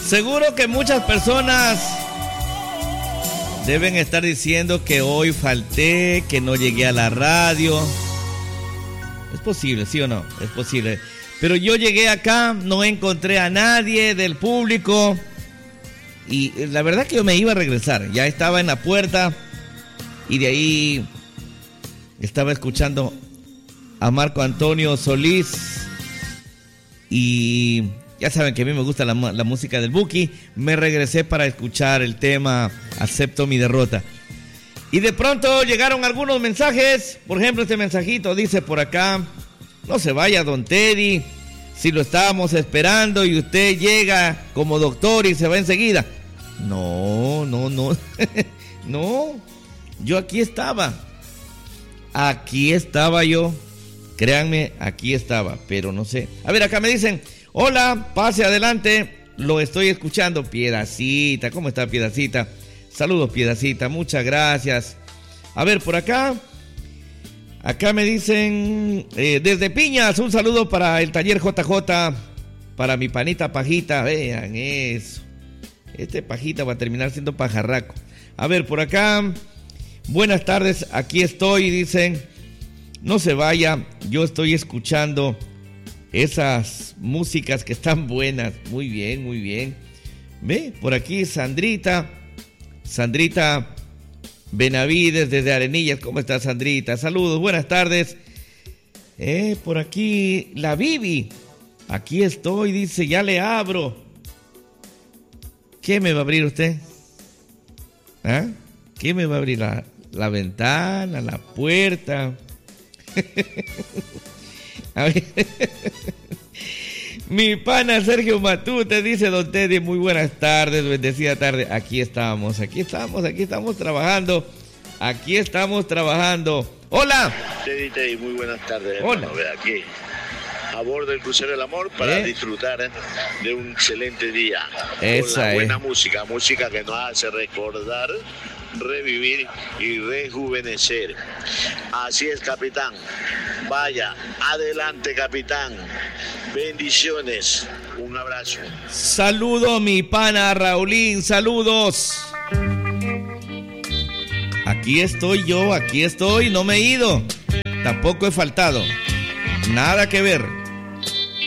Seguro que muchas personas deben estar diciendo que hoy falté, que no llegué a la radio. Es posible, ¿sí o no? Es posible. Pero yo llegué acá, no encontré a nadie del público. Y la verdad que yo me iba a regresar. Ya estaba en la puerta. Y de ahí estaba escuchando a Marco Antonio Solís. Y ya saben que a mí me gusta la música del Buki. Me regresé para escuchar el tema Acepto mi derrota. Y de pronto llegaron algunos mensajes. Por ejemplo, este mensajito dice por acá: no se vaya, don Teddy, si lo estábamos esperando y usted llega como doctor y se va enseguida. No. No, yo aquí estaba yo. Créanme, aquí estaba, pero no sé. A ver, acá me dicen: hola, pase adelante, lo estoy escuchando. Piedacita, ¿cómo está Piedacita? Saludos, Piedacita, muchas gracias. A ver, por acá me dicen, desde Piñas, un saludo para el taller JJ, para mi panita Pajita. Vean eso, este Pajita va a terminar siendo pajarraco. A ver, por acá, buenas tardes, aquí estoy, dicen, no se vaya, yo estoy escuchando esas músicas que están buenas. Muy bien, muy bien. Ve, por aquí Sandrita Benavides desde Arenillas. ¿Cómo estás, Sandrita? Saludos, buenas tardes. Por aquí la Vivi, aquí estoy, dice, ya le abro. ¿Qué me va a abrir usted? ¿Ah? ¿Qué me va a abrir? La ventana, la puerta. A ver. Mi pana Sergio Matute dice: don Teddy, muy buenas tardes, bendecida tarde. Aquí estamos trabajando. Hola. Teddy, muy buenas tardes. Hola. Hermano, aquí a bordo del crucero del amor para disfrutar de un excelente día. Esa con la buena música que nos hace recordar, revivir y rejuvenecer. Así es, capitán. Vaya, adelante, capitán. Bendiciones. Un abrazo. Saludo, mi pana Raulín. Saludos. Aquí estoy yo, no me he ido. Tampoco he faltado. Nada que ver.